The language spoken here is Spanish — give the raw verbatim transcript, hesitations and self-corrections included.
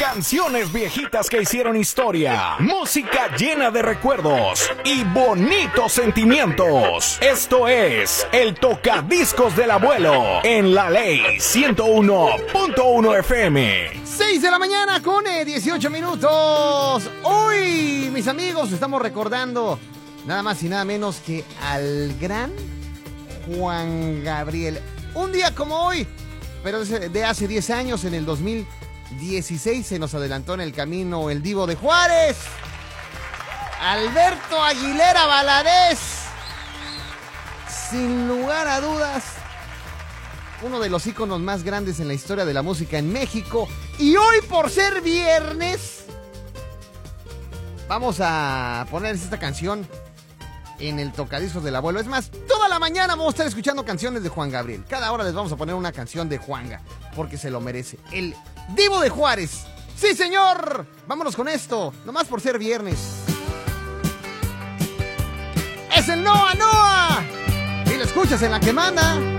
Canciones viejitas que hicieron historia, música llena de recuerdos y bonitos sentimientos. Esto es el Tocadiscos del Abuelo en La Ley ciento uno punto uno F M. seis de la mañana con eh, dieciocho minutos. Hoy, mis amigos, estamos recordando nada más y nada menos que al gran Juan Gabriel. Un día como hoy, pero de hace diez años, en el dos mil dieciséis, se nos adelantó en el camino el Divo de Juárez, Alberto Aguilera Valadez. Sin lugar a dudas, uno de los íconos más grandes en la historia de la música en México. Y hoy, por ser viernes, vamos a poner esta canción en el Tocadiscos del Abuelo. Es más, toda la mañana vamos a estar escuchando canciones de Juan Gabriel. Cada hora les vamos a poner una canción de Juanga, porque se lo merece. El Divo de Juárez. ¡Sí, señor! Vámonos con esto, nomás por ser viernes. Es el Noa Noa. Y lo escuchas en La Que Manda.